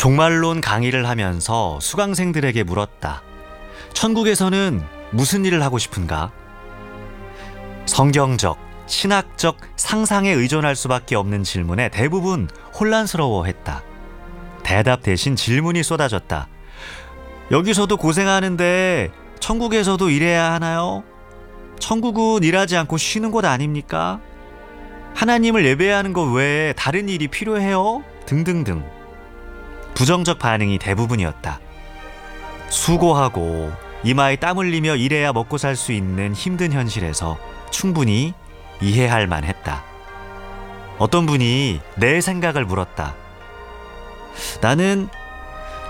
종말론 강의를 하면서 수강생들에게 물었다. 천국에서는 무슨 일을 하고 싶은가? 성경적, 신학적 상상에 의존할 수밖에 없는 질문에 대부분 혼란스러워했다. 대답 대신 질문이 쏟아졌다. 여기서도 고생하는데 천국에서도 일해야 하나요? 천국은 일하지 않고 쉬는 곳 아닙니까? 하나님을 예배하는 것 외에 다른 일이 필요해요? 등등등. 부정적 반응이 대부분이었다. 수고하고 이마에 땀 흘리며 일해야 먹고 살 수 있는 힘든 현실에서 충분히 이해할 만했다. 어떤 분이 내 생각을 물었다. 나는